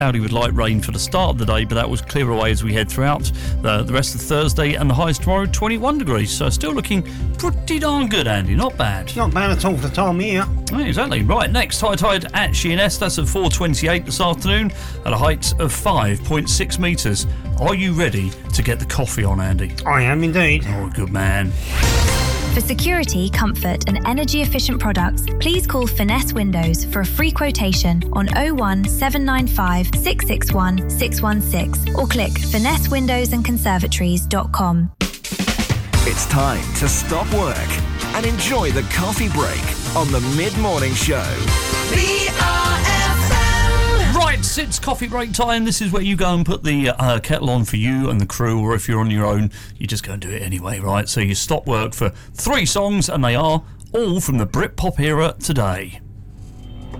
Cloudy with light rain for the start of the day, but that will clear away as we head throughout the rest of Thursday, and the highs tomorrow 21 degrees, so still looking pretty darn good, Andy. Not bad. Not bad at all for the time of year. Right, exactly. Right, next high tide at Sheerness, that's at 4:28 this afternoon at a height of 5.6 metres. Are you ready to get the coffee on, Andy? I am indeed. Oh, good man. For security, comfort and energy efficient products, please call Finesse Windows for a free quotation on 01795 661 616 or click finessewindowsandconservatories.com. It's time to stop work and enjoy the coffee break on the Mid-Morning Show. Right, it's coffee break time. This is where you go and put the kettle on for you and the crew, or if you're on your own, you just go and do it anyway, right? So you stop work for 3 songs, and they are all from the Britpop era today.